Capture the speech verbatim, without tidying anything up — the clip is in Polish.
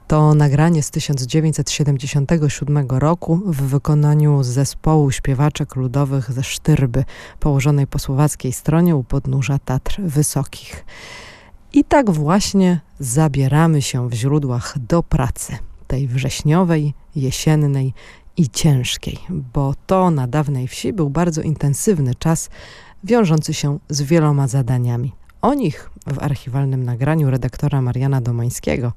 To nagranie z tysiąc dziewięćset siedemdziesiątego siódmego roku w wykonaniu zespołu śpiewaczek ludowych ze Sztyrby, położonej po słowackiej stronie u podnóża Tatr Wysokich. I tak właśnie zabieramy się w źródłach do pracy, tej wrześniowej, jesiennej i ciężkiej, bo to na dawnej wsi był bardzo intensywny czas, wiążący się z wieloma zadaniami. O nich w archiwalnym nagraniu redaktora Mariana Domańskiego